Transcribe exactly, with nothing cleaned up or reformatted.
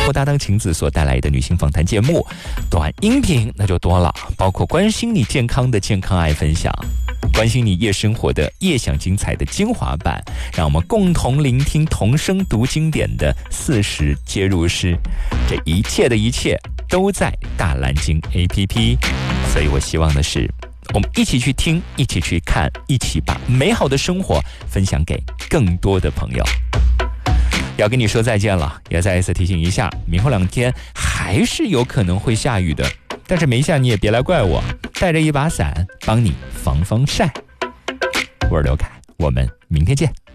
活搭档晴子所带来的女性访谈节目，短音频那就多了，包括关心你健康的健康爱分享，关心你夜生活的夜享精彩的精华版，让我们共同聆听同声读经典的四时皆入诗。这一切的一切都在大蓝鲸 A P P， 所以我希望的是我们一起去听，一起去看，一起把美好的生活分享给更多的朋友。要跟你说再见了，也再一次提醒一下，明后两天还是有可能会下雨的，但是没下你也别来怪我，带着一把伞帮你防防晒。我是刘凯，我们明天见。